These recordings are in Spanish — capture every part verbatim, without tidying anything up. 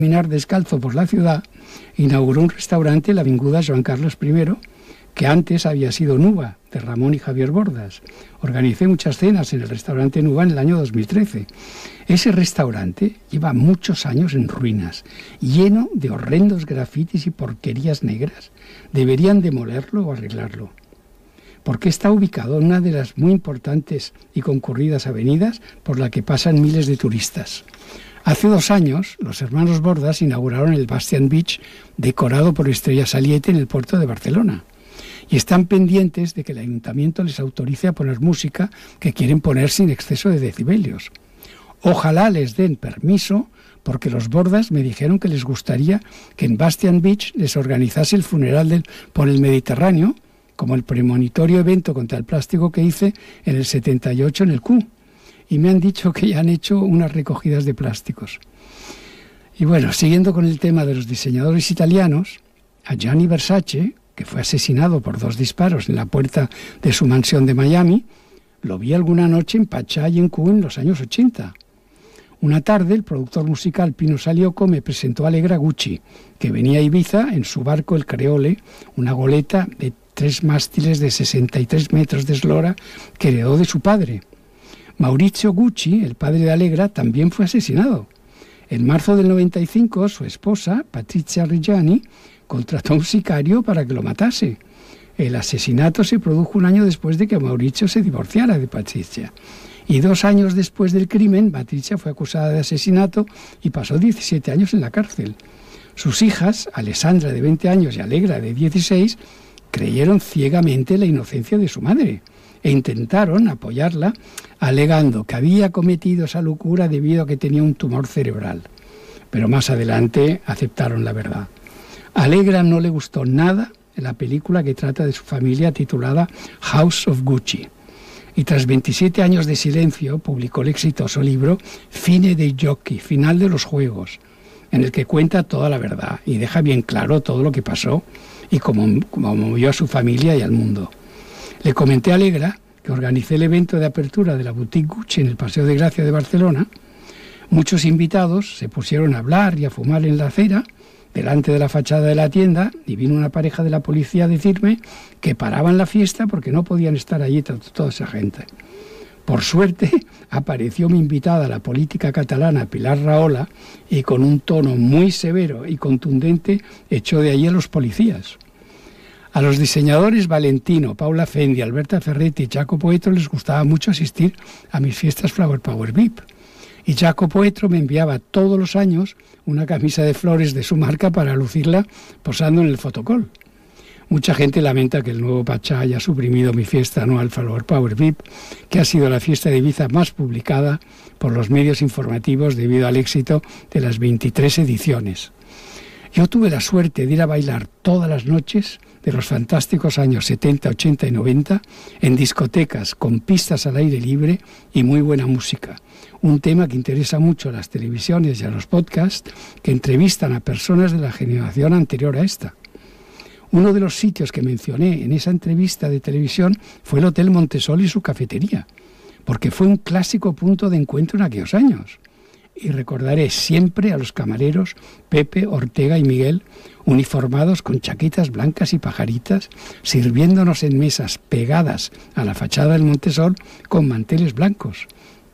caminar descalzo por la ciudad, inauguró un restaurante en la avinguda Joan Carlos primero, que antes había sido Nuba, de Ramón y Javier Bordas. Organicé muchas cenas en el restaurante Nuba en el año dos mil trece. Ese restaurante lleva muchos años en ruinas, lleno de horrendos grafitis y porquerías negras. Deberían demolerlo o arreglarlo, porque está ubicado en una de las muy importantes y concurridas avenidas por la que pasan miles de turistas. Hace dos años, los hermanos Bordas inauguraron el Bastian Beach, decorado por estrellas Aliete en el puerto de Barcelona. Y están pendientes de que el ayuntamiento les autorice a poner música que quieren poner sin exceso de decibelios. Ojalá les den permiso, porque los Bordas me dijeron que les gustaría que en Bastian Beach les organizase el funeral del, por el Mediterráneo, como el premonitorio evento contra el plástico que hice en el setenta y ocho en el Q. Y me han dicho que ya han hecho unas recogidas de plásticos. Y bueno, siguiendo con el tema de los diseñadores italianos, a Gianni Versace, que fue asesinado por dos disparos en la puerta de su mansión de Miami, lo vi alguna noche en Pachá y en Q en los años ochenta. Una tarde, el productor musical Pino Salioco me presentó a Alegra Gucci, que venía a Ibiza en su barco El Creole, una goleta de tres mástiles de sesenta y tres metros de eslora que heredó de su padre. Maurizio Gucci, el padre de Alegra, también fue asesinado. En marzo del noventa y cinco, su esposa, Patrizia Reggiani, contrató a un sicario para que lo matase. El asesinato se produjo un año después de que Maurizio se divorciara de Patrizia. Y dos años después del crimen, Patrizia fue acusada de asesinato y pasó diecisiete años en la cárcel. Sus hijas, Alessandra de veinte años y Alegra de dieciséis, creyeron ciegamente la inocencia de su madre e intentaron apoyarla, alegando que había cometido esa locura debido a que tenía un tumor cerebral. Pero más adelante aceptaron la verdad. A Alegra no le gustó nada la película que trata de su familia titulada House of Gucci. Y tras veintisiete años de silencio, publicó el exitoso libro Fine dei Giochi, Final de los Juegos, en el que cuenta toda la verdad y deja bien claro todo lo que pasó y cómo, cómo movió a su familia y al mundo. Le comenté a Alegra que organicé el evento de apertura de la Boutique Gucci en el Paseo de Gracia de Barcelona. Muchos invitados se pusieron a hablar y a fumar en la acera, delante de la fachada de la tienda, y vino una pareja de la policía a decirme que paraban la fiesta porque no podían estar allí to- toda esa gente. Por suerte, apareció mi invitada, la política catalana Pilar Rahola, y con un tono muy severo y contundente echó de allí a los policías. A los diseñadores Valentino, Paula Fendi, Alberta Ferretti y Jaco Poetro les gustaba mucho asistir a mis fiestas Flower Power V I P. Y Jaco Poetro me enviaba todos los años una camisa de flores de su marca para lucirla posando en el fotocall. Mucha gente lamenta que el nuevo Pachá haya suprimido mi fiesta anual Flower Power V I P, que ha sido la fiesta de Ibiza más publicada por los medios informativos debido al éxito de las veintitrés ediciones. Yo tuve la suerte de ir a bailar todas las noches de los fantásticos años setenta, ochenta y noventa en discotecas con pistas al aire libre y muy buena música. Un tema que interesa mucho a las televisiones y a los podcasts que entrevistan a personas de la generación anterior a esta. Uno de los sitios que mencioné en esa entrevista de televisión fue el Hotel Montesol y su cafetería, porque fue un clásico punto de encuentro en aquellos años. Y recordaré siempre a los camareros Pepe, Ortega y Miguel, uniformados con chaquetas blancas y pajaritas, sirviéndonos en mesas pegadas a la fachada del Montesol con manteles blancos.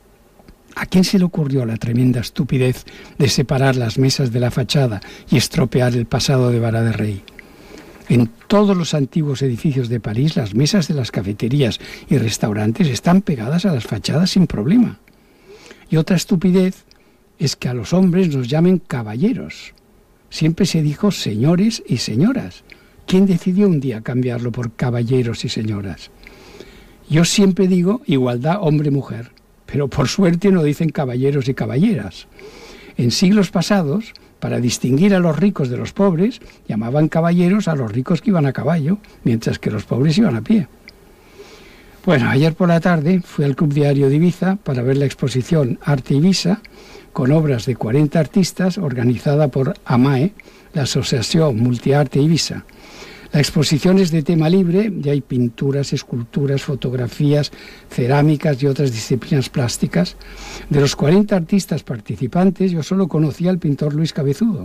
¿A quién se le ocurrió la tremenda estupidez de separar las mesas de la fachada y estropear el pasado de Vara de Rey? En todos los antiguos edificios de París, las mesas de las cafeterías y restaurantes están pegadas a las fachadas sin problema. Y otra estupidez es que a los hombres nos llamen caballeros. Siempre se dijo señores y señoras. ¿Quién decidió un día cambiarlo por caballeros y señoras? Yo siempre digo igualdad hombre-mujer, pero por suerte no dicen caballeros y caballeras. En siglos pasados, para distinguir a los ricos de los pobres, llamaban caballeros a los ricos que iban a caballo, mientras que los pobres iban a pie. Bueno, ayer por la tarde fui al Club Diario de Ibiza para ver la exposición Arte Ibiza, con obras de cuarenta artistas, organizada por AMAE, la Asociación Multiarte Ibiza. La exposición es de tema libre y hay pinturas, esculturas, fotografías, cerámicas y otras disciplinas plásticas. De los cuarenta artistas participantes, yo solo conocía al pintor Luis Cabezudo.